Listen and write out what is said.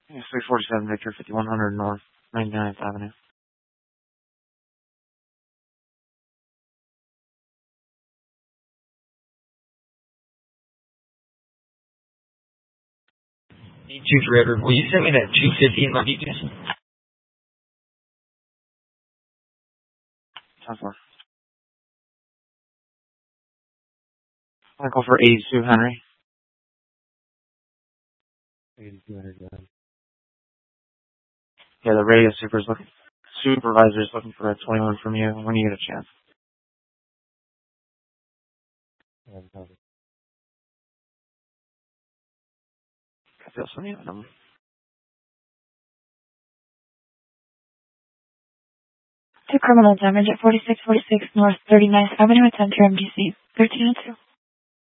It's 347 Victor, 5100 North, 99th Avenue. Two forever. Will you send me that 250 in my details? 10-4. I call for 82 Henry. 8200 gun. Yeah, the radio supervisor is looking for a 21 from you when you get a chance. I feel something on them. To criminal damage at 4646 North 39th Avenue at Center MDC 1302.